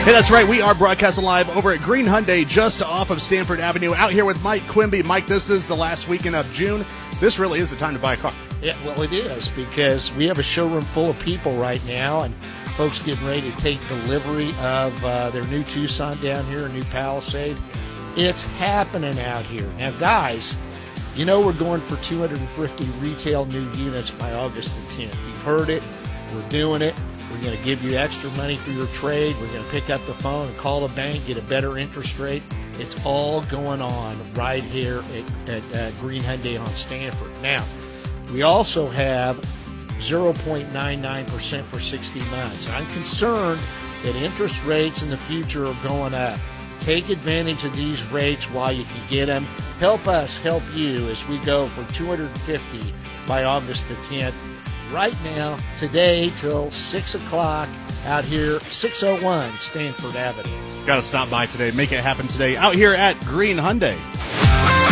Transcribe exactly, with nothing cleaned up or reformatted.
Hey, that's right. We are broadcasting live over at Green Hyundai, just off of Stanford Avenue. Out here with Mike Quimby. Mike, this is the last weekend of June. This really is the time to buy a car. Yeah, well, it is, because we have a showroom full of people right now, and folks getting ready to take delivery of uh, their new Tucson down here, a new Palisade. It's happening out here. Now, guys, you know we're going for two hundred fifty retail new units by August the tenth. You've heard it. We're doing it. We're going to give you extra money for your trade. We're going to pick up the phone and call the bank, get a better interest rate. It's all going on right here at, at uh, Green Hyundai on Stanford. Now, we also have zero point nine nine percent for sixty months. I'm concerned that interest rates in the future are going up. Take advantage of these rates while you can get them. Help us help you as we go for two hundred fifty by August the tenth. Right now, today, till six o'clock, out here, six oh one Stanford Avenue. Got to stop by today. Make it happen today. Out here at Green Hyundai.